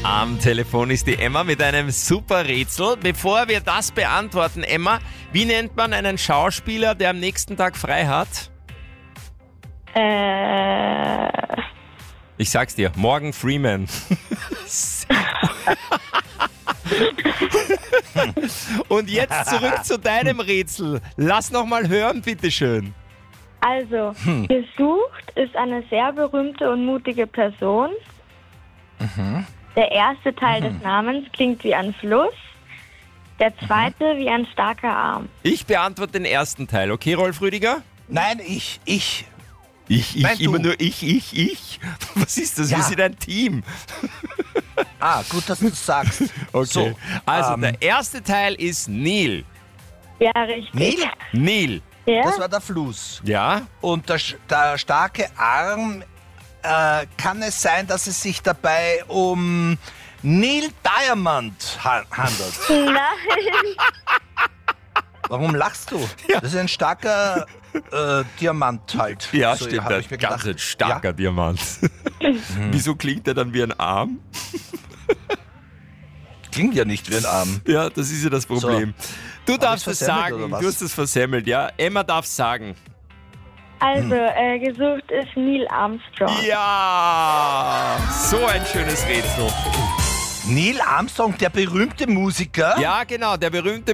Am Telefon ist die Emma mit einem super Rätsel. Bevor wir das beantworten, Emma, wie nennt man einen Schauspieler, der am nächsten Tag frei hat? Ich sag's dir, Morgan Freeman. Und jetzt zurück zu deinem Rätsel. Lass noch mal hören, bitteschön. Also, gesucht ist eine sehr berühmte und mutige Person. Der erste Teil des Namens klingt wie ein Fluss. Der zweite wie ein starker Arm. Ich beantworte den ersten Teil, okay, Rolf Rüdiger? Nein, ich. Ich, du. immer nur ich. Was ist das? Ja. Wir sind ein Team. Gut, dass du es sagst. Okay. So, Also, der erste Teil ist Nil. Ja, richtig. Nil, Nil. Ja? das war der Fluss. Ja? Und der starke Arm, kann es sein, dass es sich dabei um Neil Diamond handelt? Nein. Warum lachst du? Ja. Das ist ein starker Diamant halt. Ja, So, stimmt. hab Ein ich mir ganz gedacht. starker Diamant. Wieso klingt der dann wie ein Arm? Klingt ja nicht wie ein Arm. Ja, das ist ja das Problem. Du darfst es versemmelt, sagen. oder was? Du hast es versemmelt, ja. Emma darf es sagen. Also, gesucht ist Neil Armstrong. Ja! So ein schönes Rätsel. Neil Armstrong, der berühmte Musiker. Ja, genau, der berühmte